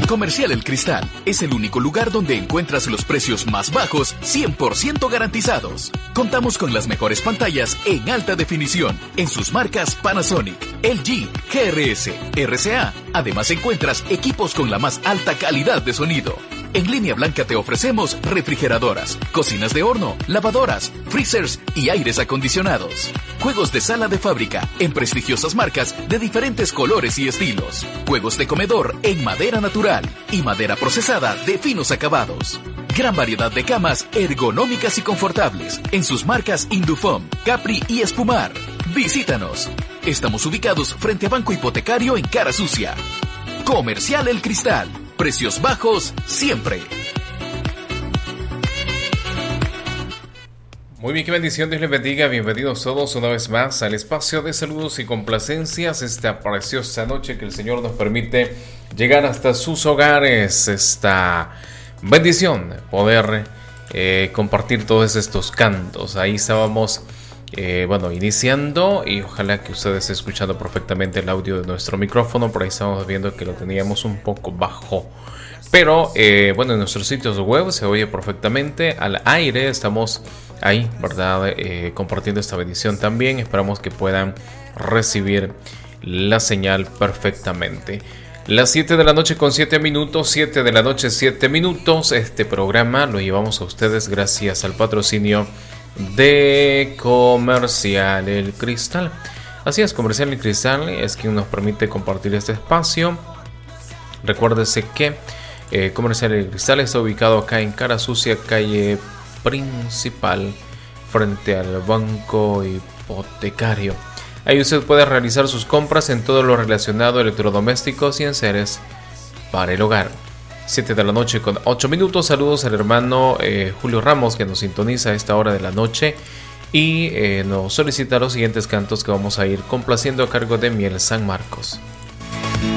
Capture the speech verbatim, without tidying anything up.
Comercial El Cristal es el único lugar donde encuentras los precios más bajos, cien por ciento garantizados. Contamos con las mejores pantallas en alta definición en sus marcas Panasonic, L G, G R S, R C A. Además encuentras equipos con la más alta calidad de sonido. En Línea Blanca te ofrecemos refrigeradoras, cocinas de horno, lavadoras, freezers y aires acondicionados. Juegos de sala de fábrica en prestigiosas marcas de diferentes colores y estilos. Juegos de comedor en madera natural y madera procesada de finos acabados. Gran variedad de camas ergonómicas y confortables en sus marcas Indufom, Capri y Espumar. Visítanos. Estamos ubicados frente a Banco Hipotecario en Cara Sucia. Comercial El Cristal. Precios bajos siempre. Muy bien, qué bendición, Dios les bendiga. Bienvenidos todos una vez más al espacio de saludos y complacencias. Esta preciosa noche que el Señor nos permite llegar hasta sus hogares. Esta bendición, poder eh, compartir todos estos cantos. Ahí estábamos, eh, bueno, iniciando, y ojalá que ustedes escuchando perfectamente el audio de nuestro micrófono. Por ahí estamos viendo que lo teníamos un poco bajo. Pero, eh, bueno, en nuestros sitios web se oye perfectamente al aire. Estamos ahí, ¿verdad? Eh, compartiendo esta bendición también. Esperamos que puedan recibir la señal perfectamente. Las siete de la noche con siete minutos, siete de la noche siete minutos. Este programa lo llevamos a ustedes gracias al patrocinio de Comercial El Cristal. Así es, Comercial El Cristal es quien nos permite compartir este espacio. Recuérdese que eh, Comercial El Cristal está ubicado acá en Cara Sucia, calle principal, frente al Banco Hipotecario. Ahí usted puede realizar sus compras en todo lo relacionado a electrodomésticos y enseres para el hogar. siete de la noche con ocho minutos. Saludos al hermano eh, Julio Ramos, que nos sintoniza a esta hora de la noche y eh, nos solicita los siguientes cantos que vamos a ir complaciendo a cargo de Miel San Marcos.